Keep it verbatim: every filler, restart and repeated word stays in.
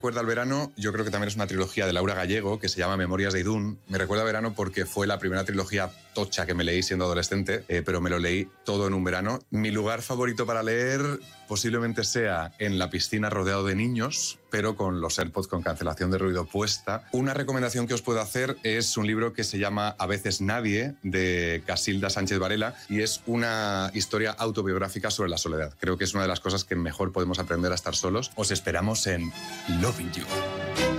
Recuerda al verano, yo creo que también es una trilogía de Laura Gallego que se llama Memorias de Idún. Me recuerda al verano porque fue la primera trilogía tocha que me leí siendo adolescente, eh, pero me lo leí todo en un verano. Mi lugar favorito para leer posiblemente sea en la piscina rodeado de niños, pero con los AirPods con cancelación de ruido puesta. Una recomendación que os puedo hacer es un libro que se llama A veces nadie, de Casilda Sánchez Varela, y es una historia autobiográfica sobre la soledad. Creo que es una de las cosas que mejor podemos aprender a estar solos. Os esperamos en Loving You.